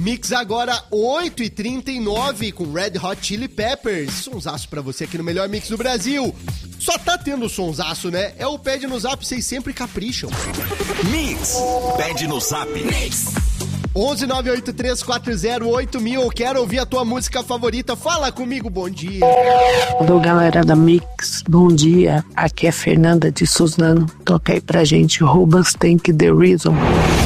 Mix agora 8h39 com Red Hot Chili Peppers. Sonsaço pra você aqui no melhor mix do Brasil. Só tá tendo sonsaço, né? É o Pede no Zap, vocês sempre capricham. Mix, Pede no Zap. Mix. 11983408000. Quero ouvir a tua música favorita. Fala comigo, bom dia. Alô, galera da Mix, bom dia. Aqui é Fernanda de Suzano. Toca aí pra gente Rubens Think the Reason.